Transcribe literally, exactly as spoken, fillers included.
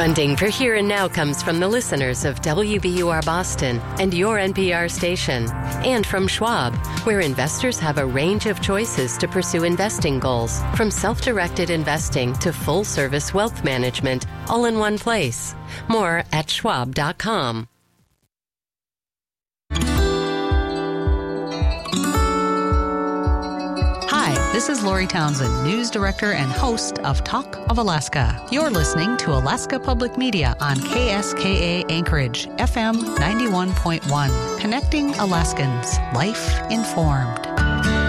Funding for Here and Now comes from the listeners of W B U R Boston and your N P R station, and from Schwab, where investors have a range of choices to pursue investing goals, from self-directed investing to full-service wealth management, all in one place. More at schwab dot com. Hi, this is Lori Townsend, News Director and host of Talk of Alaska. You're listening to Alaska Public Media on K S K A Anchorage, F M ninety-one point one, connecting Alaskans, life informed.